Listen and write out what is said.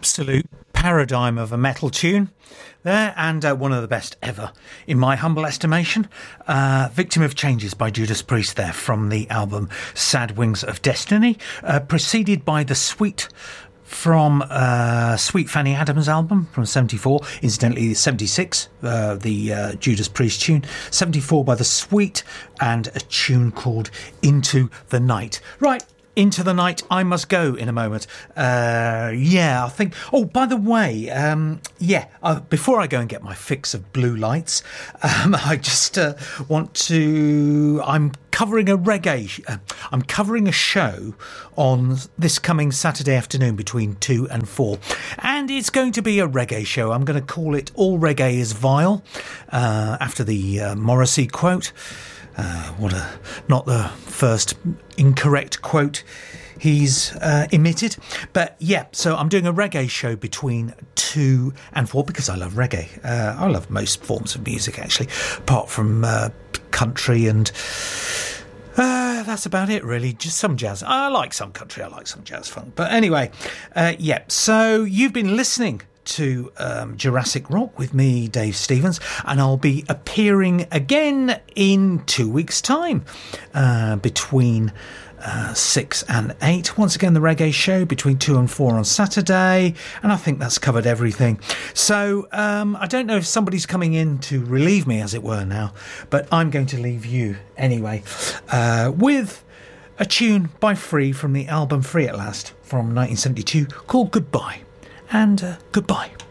absolute paradigm of a metal tune there, and one of the best ever, in my humble estimation. Victim of Changes by Judas Priest there, from the album Sad Wings of Destiny, preceded by the Sweet from Sweet Fanny Adams album from 74, incidentally 76, the Judas Priest tune, 74 by the Sweet, and a tune called Into the Night. Right, Into the Night, I must go in a moment. I think... Oh, by the way, before I go and get my fix of blue lights, I just want to... I'm covering a show on this coming Saturday afternoon between 2 and 4. And it's going to be a reggae show. I'm going to call it All Reggae is Vile, after the Morrissey quote. Not the first incorrect quote he's emitted. But yeah, so I'm doing a reggae show between 2 and 4 because I love reggae. I love most forms of music, actually, apart from country and... that's about it, really. Just some jazz. I like some country. I like some jazz funk. But anyway, so you've been listening to Jurassic Rock with me, Dave Stevens, and I'll be appearing again in 2 weeks' time between 6 and 8. Once again, the reggae show between 2 and 4 on Saturday, and I think that's covered everything. So I don't know if somebody's coming in to relieve me, as it were, now, but I'm going to leave you anyway with a tune by Free from the album Free at Last from 1972 called Goodbye. And goodbye.